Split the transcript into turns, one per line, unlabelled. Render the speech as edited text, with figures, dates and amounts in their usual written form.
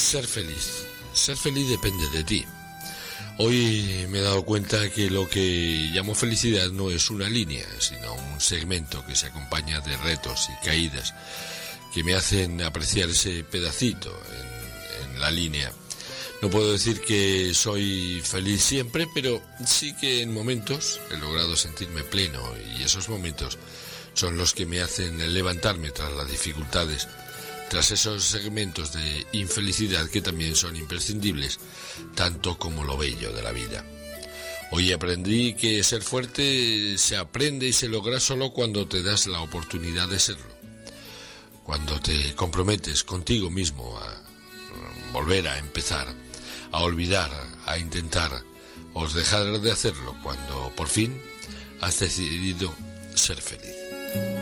Ser feliz. Ser feliz depende de ti. Hoy me he dado cuenta que lo que llamo felicidad no es una línea, sino un segmento que se acompaña de retos y caídas que me hacen apreciar ese pedacito en la línea. No puedo decir que soy feliz siempre, pero sí que en momentos he logrado sentirme pleno, y esos momentos son los que me hacen levantarme tras las dificultades, tras esos segmentos de infelicidad que también son imprescindibles, tanto como lo bello de la vida. Hoy aprendí que ser fuerte se aprende y se logra solo cuando te das la oportunidad de serlo, cuando te comprometes contigo mismo a volver a empezar, a olvidar, a intentar, o dejar de hacerlo cuando por fin has decidido ser feliz.